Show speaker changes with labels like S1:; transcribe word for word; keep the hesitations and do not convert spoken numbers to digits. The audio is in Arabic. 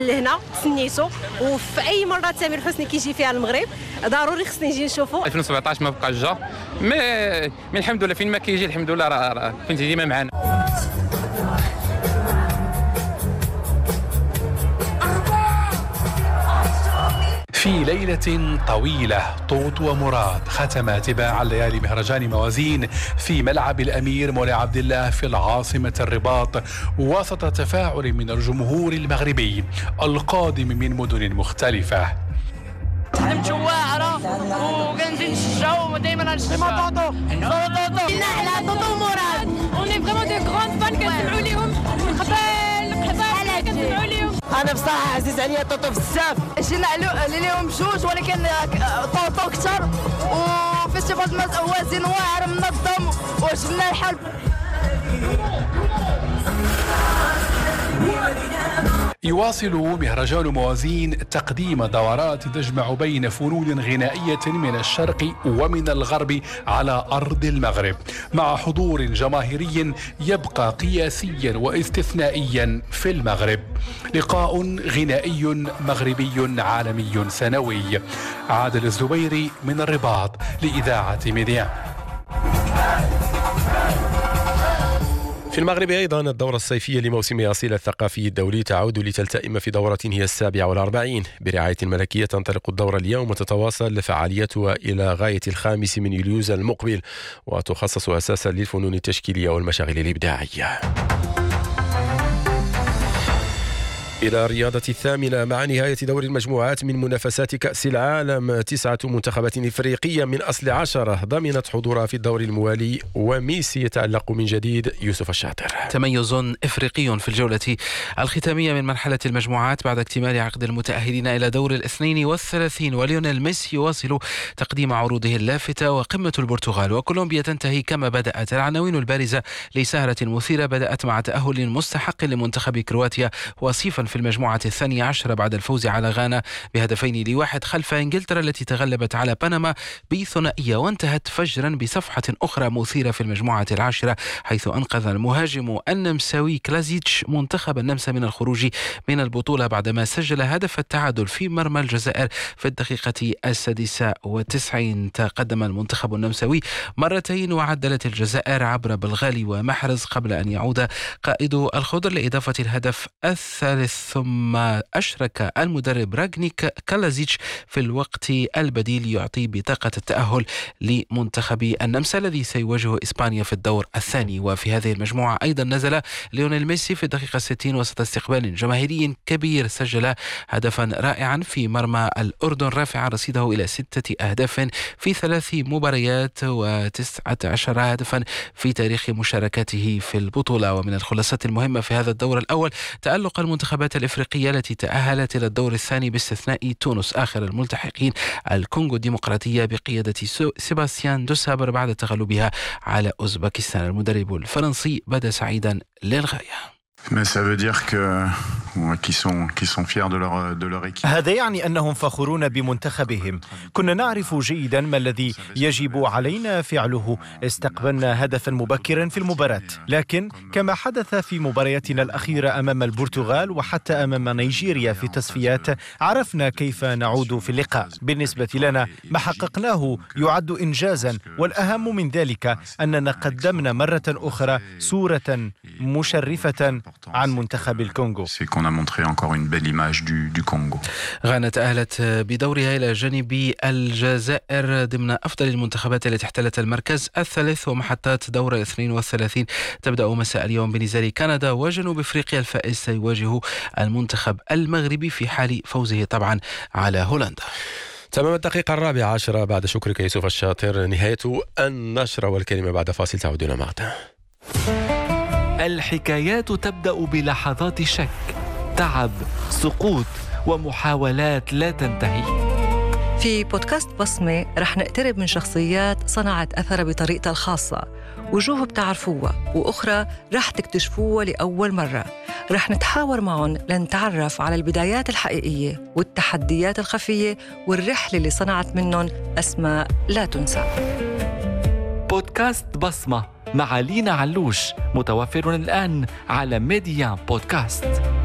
S1: لهنا سنيتو، وفي اي مره تامر حسني كيجي فيها المغرب ضروري خصني نجي نشوفو.
S2: ألفين وسبعطاش ما بقاش جا، مي من الحمد لله فين ما كيجي الحمد لله راه كنت ديما معنا.
S3: في ليلة طويلة طوط ومراد ختم تباع الليالي مهرجان موازين في ملعب الأمير مولى عبد الله في العاصمة الرباط، وسط تفاعل من الجمهور المغربي القادم من مدن مختلفة.
S4: حلمت شواعرة وكنزيد نشجعو ودايما نشجعو طوطو طوطو
S1: على طوطو ومراد،
S4: اوني فريمون دي غروند فان كنسمعوا ليهم من قبل القطار كنسمعوا ليهم.
S1: انا بصراحه عزيز عليا طوطو بزاف،
S4: جينا ليهم بجوج ولكن طوطو كثر، وفيستيفال موازين واعر منظم وجبنا الحل.
S3: يواصل مهرجان موازين تقديم دورات تجمع بين فنون غنائية من الشرق ومن الغرب على أرض المغرب، مع حضور جماهيري يبقى قياسيا واستثنائيا في المغرب. لقاء غنائي مغربي عالمي سنوي. عادل الزبيري من الرباط لإذاعة ميديا.
S5: في المغرب أيضا الدورة الصيفية لموسم أصيل الثقافي الدولي تعود لتلتئم في دورة هي السابعة والأربعين برعاية الملكية. تنطلق الدورة اليوم وتتواصل فعاليتها إلى غاية الخامس من يوليوز المقبل، وتخصص أساسا للفنون التشكيلية والمشاغل الإبداعية. إلى الرياضة الثامنة مع نهاية دور المجموعات من منافسات كأس العالم. تسعة منتخبات إفريقية من أصل عشرة ضمنت حضورها في الدور الموالي، وميسي يتألق من جديد. يوسف الشاطر.
S6: تميز إفريقي في الجولة الختامية من مرحلة المجموعات بعد اكتمال عقد المتأهلين إلى دور الاثنين والثلاثين، وليونيل ميسي يواصل تقديم عروضه اللافتة، وقمة البرتغال وكولومبيا تنتهي كما بدأت. العناوين البارزة لسهرة مثيرة بدأت مع تأهل مستحق لمنتخب كرواتيا وصيفا في المجموعة الثانية عشرة بعد الفوز على غانا بهدفين لواحد خلف إنجلترا التي تغلبت على بنما بثنائية، وانتهت فجرا بصفحة أخرى مثيرة في المجموعة العاشرة حيث أنقذ المهاجم النمساوي كلازيتش منتخب النمسا من الخروج من البطولة بعدما سجل هدف التعادل في مرمى الجزائر في الدقيقة السادسة والتسعين. تقدم المنتخب النمساوي مرتين وعدلت الجزائر عبر بلغالي ومحرز قبل أن يعود قائد الخضر لإضافة الهدف الثالث، ثم أشرك المدرب راغنيك كالازيتش في الوقت البديل يعطي بطاقة التأهل لمنتخب النمسا الذي سيواجه إسبانيا في الدور الثاني. وفي هذه المجموعة أيضا نزل ليونيل ميسي في الدقيقة ستين وسط استقبال جماهيري كبير، سجل هدفا رائعا في مرمى الأردن رافعا رصيده إلى ستة أهداف في ثلاث مباريات وتسعة عشر هدفا في تاريخ مشاركاته في البطولة. ومن الخلاصات المهمة في هذا الدور الأول تألق المنتخبات الإفريقية التي تأهلت إلى الدور الثاني باستثناء تونس. آخر الملتحقين الكونغو الديمقراطية بقيادة سيباستيان دوسابر بعد تغلبها على أوزبكستان. المدرب الفرنسي بدا سعيدا للغاية.
S7: هذا يعني أنهم فخورون بمنتخبهم. كنا نعرف جيدا ما الذي يجب علينا فعله. استقبلنا هدفا مبكرا في المباراة، لكن كما حدث في مبارياتنا الأخيرة أمام البرتغال وحتى أمام نيجيريا في التصفيات عرفنا كيف نعود في اللقاء. بالنسبة لنا ما حققناه يعد إنجازا، والأهم من ذلك أننا قدمنا مرة أخرى صورة مشرفة عن منتخب الكونغو.
S6: غانا تأهلت بدورها إلى جانب الجزائر ضمن أفضل المنتخبات التي احتلت المركز الثالث، ومحطات دور اثنين وثلاثين تبدأ مساء اليوم بنزال كندا وجنوب أفريقيا. الفائز سيواجه المنتخب المغربي في حال فوزه طبعا على هولندا.
S5: تمام الدقيقة الرابعة عشرة بعد شكرك يوسف الشاطر. نهاية النشرة والكلمة بعد فاصل تعودون معنا.
S8: الحكايات تبدأ بلحظات شك، تعب، سقوط ومحاولات لا تنتهي.
S9: في بودكاست بصمة رح نقترب من شخصيات صنعت أثر بطريقتها الخاصة، وجوه بتعرفوها وأخرى رح تكتشفوها لأول مرة. رح نتحاور معهم لنتعرف على البدايات الحقيقية والتحديات الخفية والرحلة اللي صنعت منهم أسماء لا تنسى.
S8: بودكاست بصمة مع لينا علوش متوفر الآن على ميديا بودكاست.